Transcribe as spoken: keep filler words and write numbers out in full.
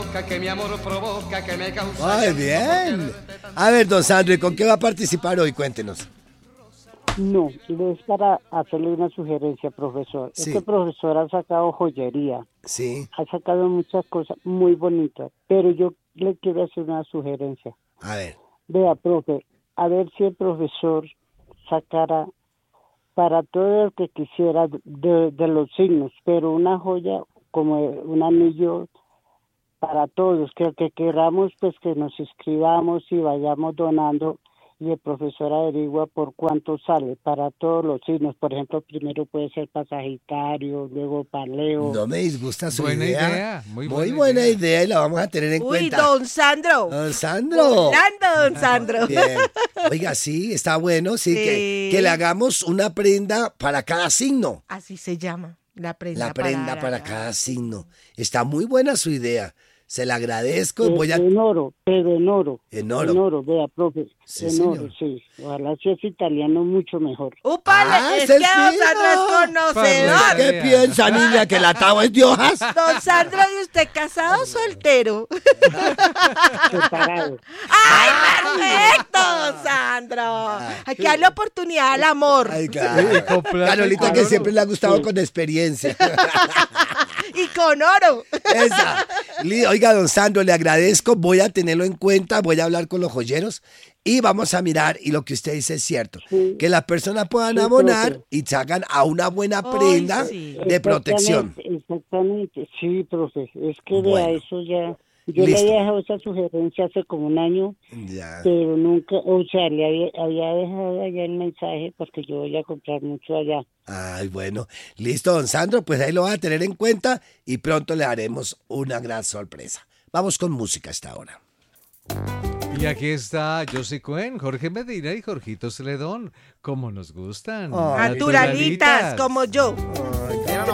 loca, que mi amor provoca, que me causa... Muy bien. A ver, don Sandro, ¿y con qué va a participar hoy? Cuéntenos. No, es para hacerle una sugerencia, profesor. Sí. Este profesor ha sacado joyería, Sí, ha sacado muchas cosas muy bonitas, pero yo le quiero hacer una sugerencia. a ver. Vea, profe, a ver si el profesor sacara para todo el que quisiera de, de los signos, pero una joya como un anillo para todos, que el que queramos, pues que nos inscribamos y vayamos donando, y el profesor averigua por cuánto sale para todos los signos. Por ejemplo, primero puede ser para Sagitario, luego para Leo. No me disgusta su Buena idea. idea, muy Muy buena buena idea. idea. y la vamos a tener en Uy, cuenta. don Sandro. Don Sandro. Volando, don Sandro. Bien. Oiga, sí, está bueno, sí, Sí. Que, que le hagamos una prenda para cada signo. Así se llama, la prenda. La prenda para, para cada signo. Está muy buena su idea. Se la agradezco. Eh, Voy a... En oro, pero en oro. En oro. En oro, vea, profe. Sí, en señor. oro, sí. Ojalá si es italiano, mucho mejor. ¡Upale! Ah, es ese que don fino. Sandro es conocedor. ¿Qué piensa, niña? ¿Que la taba es de hojas? Don Sandro, ¿y usted casado o soltero? Separado. ¡Ay, perfecto, don Sandro! Hay que darle oportunidad al amor. Ay, claro. Y con plata y Carolita, con que oro. siempre le ha gustado con experiencia. Y con oro. Esa. Li- Oiga, don Sandro, le agradezco, voy a tenerlo en cuenta, voy a hablar con los joyeros y vamos a mirar, y lo que usted dice es cierto, Sí. que las personas puedan Sí, abonar profe. y sacan a una buena Ay, prenda sí. de protección. Exactamente, exactamente. Sí, profe. Es que Bueno. vea, eso ya... Yo Listo. le había dejado esa sugerencia hace como un año, Ya. pero nunca, o sea, le había, había dejado allá el mensaje porque yo voy a comprar mucho allá. Ay, bueno. Listo, don Sandro, pues ahí lo va a tener en cuenta y pronto le haremos una gran sorpresa. Vamos con música hasta ahora. Y aquí está Josie Cuen, Jorge Medina y Jorgito Celedón. Como nos gustan. Ay. Naturalitas, como yo.